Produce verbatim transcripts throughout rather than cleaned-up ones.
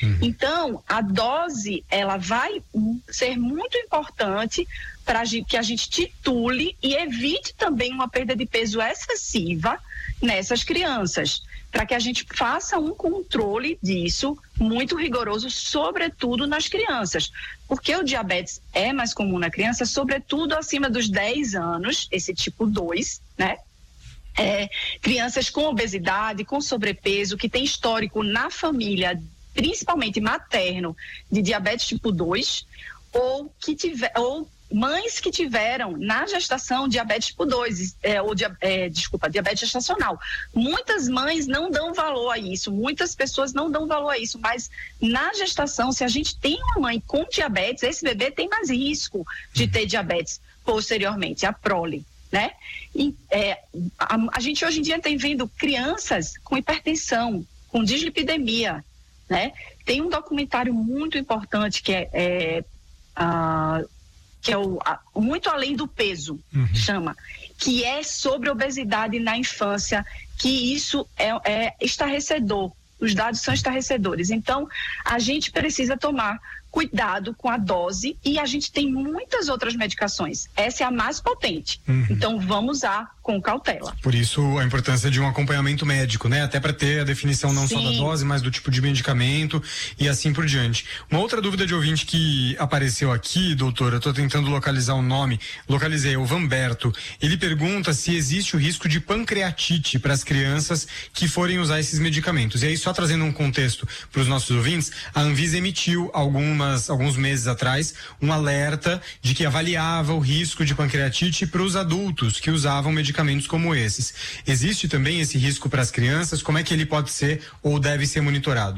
Uhum. Então, a dose, ela vai ser muito importante para que a gente titule e evite também uma perda de peso excessiva nessas crianças, para que a gente faça um controle disso muito rigoroso, sobretudo nas crianças, porque o diabetes é mais comum na criança, sobretudo acima dos dez anos, esse tipo dois, né? É, crianças com obesidade, com sobrepeso, que tem histórico na família, principalmente materno, de diabetes tipo dois, ou que tiver, ou mães que tiveram na gestação diabetes tipo dois, é, ou é, desculpa, diabetes gestacional. Muitas mães não dão valor a isso, muitas pessoas não dão valor a isso, mas na gestação, se a gente tem uma mãe com diabetes, esse bebê tem mais risco de ter diabetes posteriormente, a prole, né? E, é, a, a gente hoje em dia tem vendo crianças com hipertensão, com dislipidemia, né? Tem um documentário muito importante que é, é a que é o a, Muito Além do Peso, uhum. chama, que é sobre obesidade na infância, que isso é, é estarrecedor, os dados são estarrecedores. Então, a gente precisa tomar cuidado com a dose e a gente tem muitas outras medicações. Essa é a mais potente. Uhum. Então, vamos usar com cautela. Por isso, a importância de um acompanhamento médico, né? Até para ter a definição não Sim. só da dose, mas do tipo de medicamento e assim por diante. Uma outra dúvida de ouvinte que apareceu aqui, doutora, eu tô tentando localizar o nome, localizei, é o Vanberto. Ele pergunta se existe o risco de pancreatite para as crianças que forem usar esses medicamentos. E aí, só trazendo um contexto para os nossos ouvintes, a Anvisa emitiu alguma alguns meses atrás, um alerta de que avaliava o risco de pancreatite para os adultos que usavam medicamentos como esses. Existe também esse risco para as crianças? Como é que ele pode ser ou deve ser monitorado?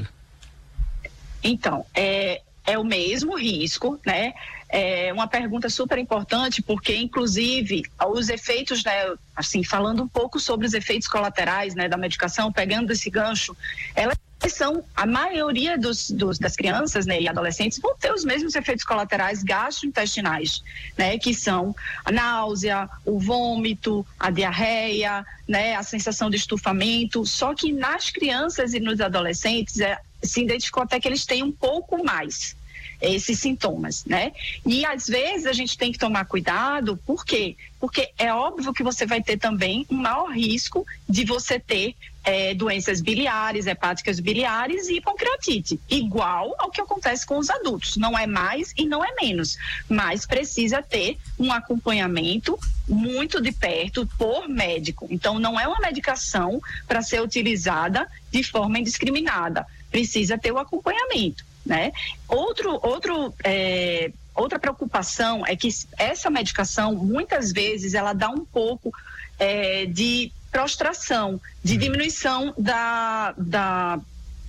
Então, é, é o mesmo risco, né? É uma pergunta super importante, porque inclusive os efeitos, né, assim, falando um pouco sobre os efeitos colaterais, né, da medicação, pegando esse gancho, ela são, a maioria dos, dos, das crianças, né, e adolescentes vão ter os mesmos efeitos colaterais gastrointestinais, né, que são a náusea, o vômito, a diarreia, né, a sensação de estufamento, só que nas crianças e nos adolescentes é, se identificou até que eles têm um pouco mais esses sintomas, né? E às vezes a gente tem que tomar cuidado, por quê? Porque é óbvio que você vai ter também um maior risco de você ter é, doenças biliares, hepáticas biliares e pancreatite, igual ao que acontece com os adultos, não é mais e não é menos, mas precisa ter um acompanhamento muito de perto por médico. Então não é uma medicação para ser utilizada de forma indiscriminada, precisa ter o acompanhamento, né? Outro, outro, é, outra preocupação é que essa medicação, muitas vezes, ela dá um pouco é, de prostração, de diminuição da, da,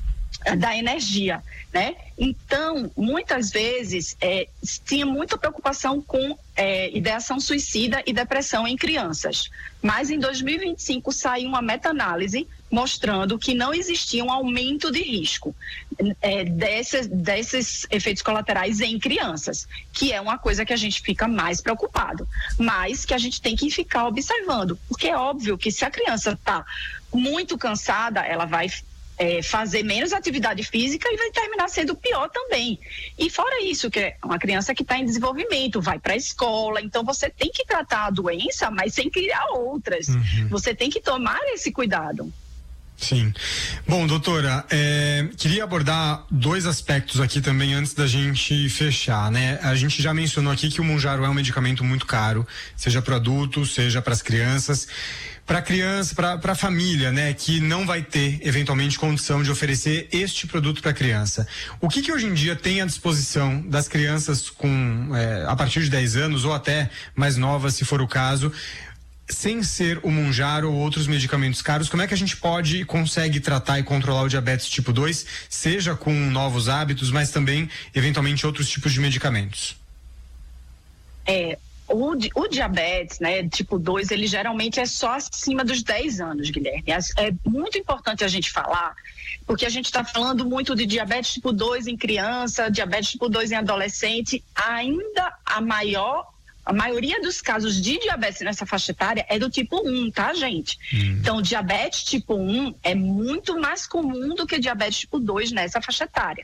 da energia, né? Então, muitas vezes, é, tinha muita preocupação com é, ideação suicida e depressão em crianças. Mas em dois mil e vinte e cinco saiu uma meta-análise mostrando que não existia um aumento de risco é, desses, desses efeitos colaterais em crianças, que é uma coisa que a gente fica mais preocupado, mas que a gente tem que ficar observando, porque é óbvio que se a criança está muito cansada, ela vai É, fazer menos atividade física e vai terminar sendo pior também. E fora isso, que é uma criança que está em desenvolvimento, vai para a escola, então você tem que tratar a doença, mas sem criar outras. Uhum. Você tem que tomar esse cuidado. Sim. Bom, doutora, é, queria abordar dois aspectos aqui também antes da gente fechar, né? A gente já mencionou aqui que o Mounjaro é um medicamento muito caro, seja para adulto, seja para as crianças. Para criança, para a família, né, que não vai ter eventualmente condição de oferecer este produto para a criança. O que que hoje em dia tem à disposição das crianças com é, a partir de dez anos ou até mais novas, se for o caso, sem ser o Mounjaro ou outros medicamentos caros? Como é que a gente pode consegue tratar e controlar o diabetes tipo dois, seja com novos hábitos, mas também eventualmente outros tipos de medicamentos? É O, o diabetes, né, tipo dois, ele geralmente é só acima dos dez anos, Guilherme. É, é muito importante a gente falar, porque a gente está falando muito de diabetes tipo dois em criança, diabetes tipo dois em adolescente. Ainda a maior, a maioria dos casos de diabetes nessa faixa etária é do tipo um, tá, gente? Hum. Então, diabetes tipo um é muito mais comum do que diabetes tipo dois nessa faixa etária.